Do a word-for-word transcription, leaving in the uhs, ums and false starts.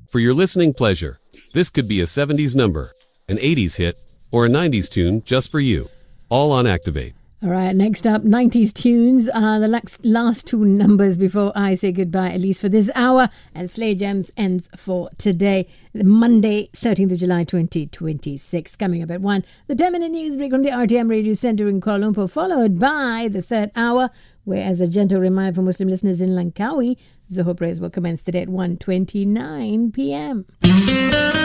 For your listening pleasure, this could be a seventies number, an eighties hit, or a nineties tune just for you. All on Activate. All right, next up, nineties tunes are the last, last two numbers before I say goodbye, at least for this hour. And Slay Gems ends for today, Monday, thirteenth of July, twenty twenty-six. Coming up at one, the ten minute news break on the R T M Radio Center in Kuala Lumpur, followed by the third hour, where, as a gentle reminder for Muslim listeners in Langkawi, Zuhur prayers will commence today at one twenty-nine p.m.